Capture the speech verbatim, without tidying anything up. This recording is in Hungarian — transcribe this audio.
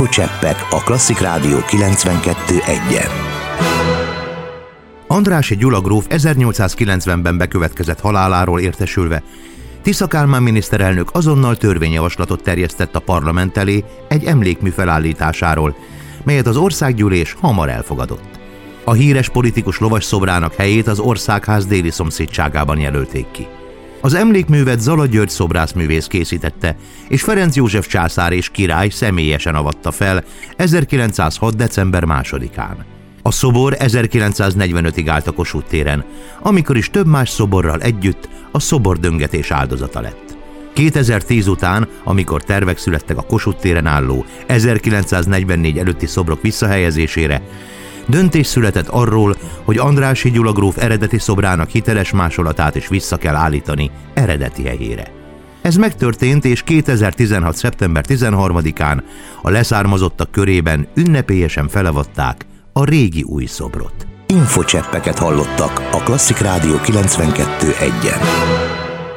Infocseppek a Klasszik Rádió kilencvenkettő egyen. Andrássy Gyula gróf ezernyolcszázkilencvenben bekövetkezett haláláról értesülve, Tisza Kálmán miniszterelnök azonnal törvényjavaslatot terjesztett a parlament elé egy emlékmű felállításáról, melyet az országgyűlés hamar elfogadott. A híres politikus lovasszobrának helyét az Országház déli szomszédságában jelölték ki. Az emlékművet Zala György szobrászművész készítette, és Ferenc József császár és király személyesen avatta fel ezerkilencszázhat. december másodikán. A szobor ezerkilencszáznegyvenötig állt a Kossuth téren, amikor is több más szoborral együtt a szobordöngetés áldozata lett. kétezer-tíz után, amikor tervek születtek a Kossuth téren álló ezerkilencszáznegyvennégy előtti szobrok visszahelyezésére, döntés született arról, hogy Andrássy Gyula gróf eredeti szobrának hiteles másolatát is vissza kell állítani eredeti helyére. Ez megtörtént, és kétezer-tizenhat. szeptember tizenharmadikán a leszármazottak körében ünnepélyesen felavatták a régi új szobrot. Infocseppeket hallottak a Klasszik Rádió kilencvenkettő egyen.